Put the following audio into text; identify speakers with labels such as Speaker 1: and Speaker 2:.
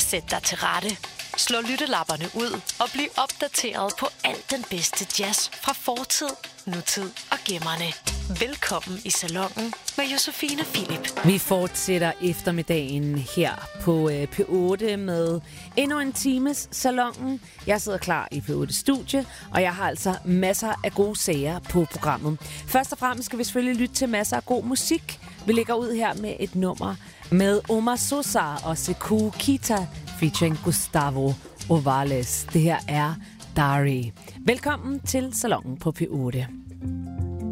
Speaker 1: Sæt dig til rette. Slå lyttelapperne ud og bliv opdateret på alt den bedste jazz fra fortid, nutid og gemmerne. Velkommen i Salonen med Josefine Philip.
Speaker 2: Vi fortsætter eftermiddagen her på P8 med endnu en times Salonen. Jeg sidder klar i P8-studie, og jeg har altså masser af gode sager på programmet. Først og fremmest skal vi selvfølgelig lytte til masser af god musik. Vi lægger ud her med et nummer med Omar Sosa og Sekou Kita featuring Gustavo Ovales. Det her er Dari. Velkommen til Salonen på P8.